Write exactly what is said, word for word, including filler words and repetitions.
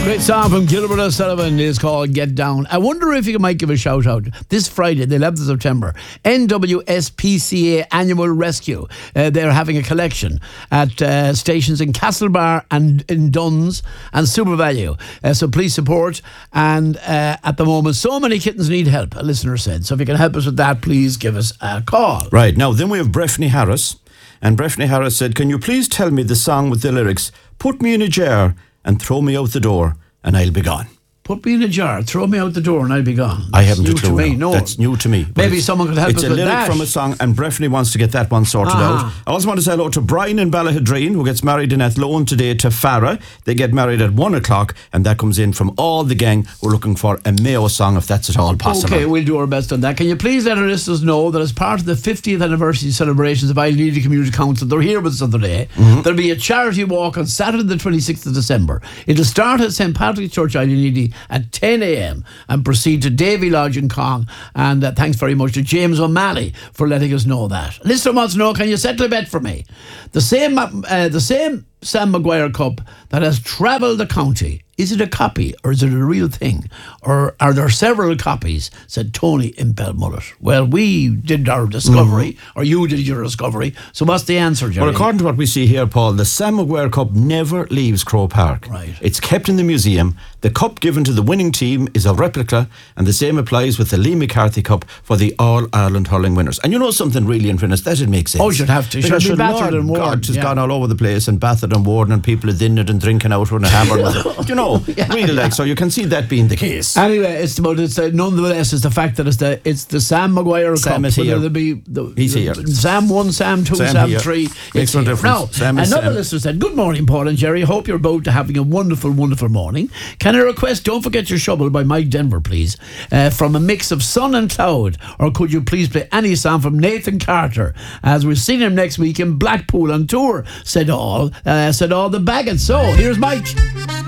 Great song from Gilbert O'Sullivan is called Get Down. I wonder if you might give a shout out this Friday, the eleventh of September, N W S P C A Annual Rescue. Uh, they're having a collection at uh, stations in Castlebar and in Duns and SuperValue. Uh, so please support. And uh, at the moment, so many kittens need help, a listener said. So if you can help us with that, please give us a call. Right, now then we have Breffney Harris. And Breffney Harris said, can you please tell me the song with the lyrics, put me in a jar and throw me out the door and I'll be gone. Put me in a jar, throw me out the door and I'll be gone. I haven't That's a clue. New to me. No. No. That's new to me. Maybe someone could help us with with that. It's a lyric from a song and Breffney wants to get that one sorted uh-huh. out. I also want to say hello to Brian in Ballahadreen, who gets married in Athlone today to Farah. They get married at one o'clock and that comes in from all the gang. We're looking for a Mayo song if that's at all possible. Okay, we'll do our best on that. Can you please let our listeners know that as part of the fiftieth anniversary celebrations of Island Community Council, they're here with us on the day. Mm-hmm. There'll be a charity walk on Saturday the twenty-sixth of December. It'll start at Saint Patrick's Church, Island at ten a.m. and proceed to Davy Lodge in Kong. And uh, thanks very much to James O'Malley for letting us know that. Listener wants to know, can you settle a bet for me? The same, uh, the same Sam Maguire Cup that has travelled the county, is it a copy or is it a real thing? Or are there several copies? Said Tony in Belmullet. Well, we did our discovery, mm-hmm. or you did your discovery. So what's the answer, Jerry? Well, according to what we see here, Paul, the Sam Maguire Cup never leaves Croke Park. Right. It's kept in the museum. The cup given to the winning team is a replica, and the same applies with the Lee McCarthy Cup for the All-Ireland hurling winners. And you know something really, in fairness, that it makes sense. Oh, you'd have to. Because should be battered Lord and worn. God, it's yeah. gone all over the place, and battered and worn, and people are in it and drinking out with a hammer with it. You know, yeah, really like, so you can see that being the case. Anyway, it's about it's uh, nonetheless it's the fact that it's the it's the Sam Maguire Sam Cup. is here. There'll be the, He's the, here. Sam one, Sam two, Sam, Sam here. three. Makes no difference. Now, Sam is another Sam. listener said, "Good morning, Paul and Jerry. Hope you're both having a wonderful, wonderful morning. Can I request Don't Forget Your Shovel by Mike Denver, please, uh, from a mix of sun and cloud, or could you please play any song from Nathan Carter, as we're seeing him next week in Blackpool on tour?" Said all, uh, said all the baggage. So here's Mike.